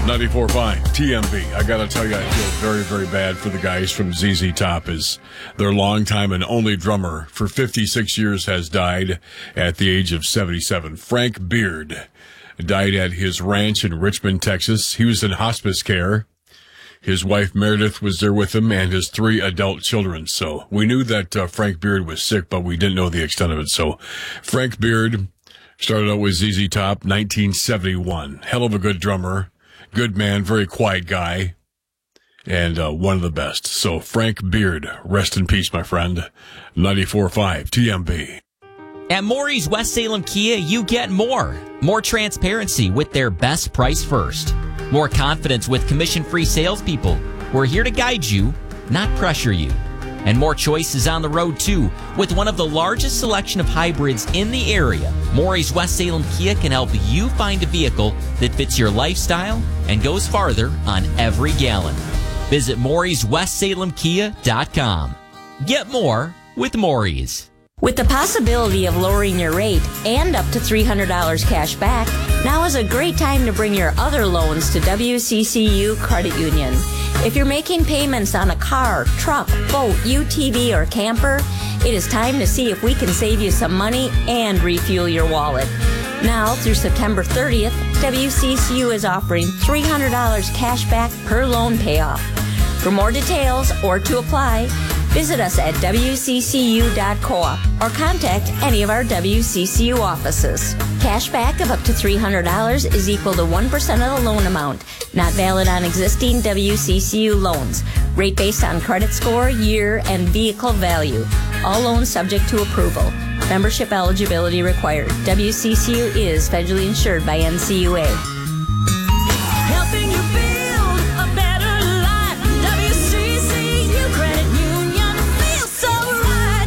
94.5 TMB. I gotta tell you, I feel very, very bad for the guys from ZZ Top, as their longtime and only drummer for 56 years has died at the age of 77. Frank Beard died at his ranch in Richmond, Texas. He was in hospice care. His wife Meredith was there with him and his 3 adult children. So we knew that Frank Beard was sick, but we didn't know the extent of it. So Frank Beard started out with ZZ Top, 1971. Hell of a good drummer. Good man, very quiet guy, and one of the best. So Frank Beard, rest in peace, my friend. 94.5 TMB. At Maury's West Salem Kia, you get more. More transparency with their best price first. More confidence with commission-free salespeople. We're here to guide you, not pressure you. And more choices on the road, too. With one of the largest selection of hybrids in the area, Maury's West Salem Kia can help you find a vehicle that fits your lifestyle and goes farther on every gallon. Visit Maury'sWestSalemKia.com. Get more with Maury's. With the possibility of lowering your rate and up to $300 cash back, now is a great time to bring your other loans to WCCU Credit Union. If you're making payments on a car, truck, boat, UTV, or camper, it is time to see if we can save you some money and refuel your wallet. Now, through September 30th, WCCU is offering $300 cash back per loan payoff. For more details or to apply, visit us at wccu.coop or contact any of our WCCU offices. Cashback of up to $300 is equal to 1% of the loan amount. Not valid on existing WCCU loans. Rate based on credit score, year, and vehicle value. All loans subject to approval. Membership eligibility required. WCCU is federally insured by NCUA. Helping you build a better life. WCCU Credit Union feels so right.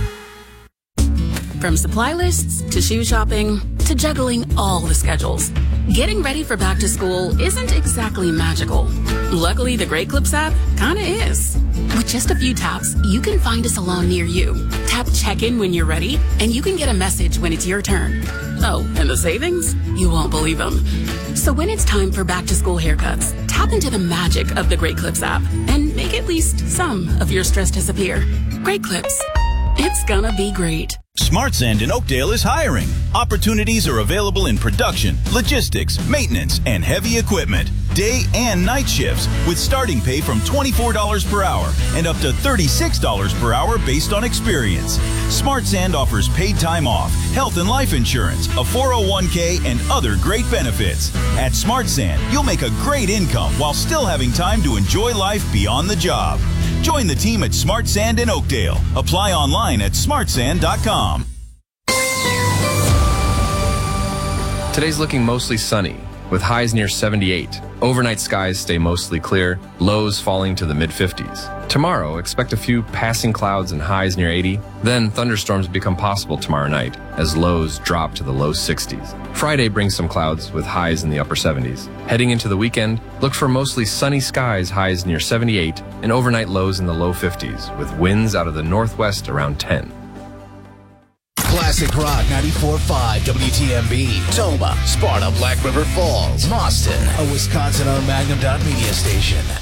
From supply lists to shoe shopping to juggling all the schedules, getting ready for back to school isn't exactly magical. Luckily, the Great Clips app kinda is. With just a few taps, you can find a salon near you. Tap check-in when you're ready, and you can get a message when it's your turn. Oh, and the savings? You won't believe them. So when it's time for back-to-school haircuts, tap into the magic of the Great Clips app and make at least some of your stress disappear. Great Clips. It's gonna be great. Smart Sand in Oakdale is hiring. Opportunities are available in production, logistics, maintenance, and heavy equipment. Day and night shifts with starting pay from $24 per hour and up to $36 per hour based on experience. Smart Sand offers paid time off, health and life insurance, a 401k, and other great benefits. At Smart Sand, you'll make a great income while still having time to enjoy life beyond the job. Join the team at Smart Sand in Oakdale. Apply online at smartsand.com. Today's looking mostly sunny, with highs near 78. Overnight skies stay mostly clear, lows falling to the mid-50s. Tomorrow, expect a few passing clouds and highs near 80. Then thunderstorms become possible tomorrow night, as lows drop to the low 60s. Friday brings some clouds with highs in the upper 70s. Heading into the weekend, look for mostly sunny skies, highs near 78, and overnight lows in the low 50s, with winds out of the northwest around 10. Classic Rock 94.5 WTMB. Toma, Sparta, Black River Falls, Boston, a Wisconsin-owned Magnum Media station.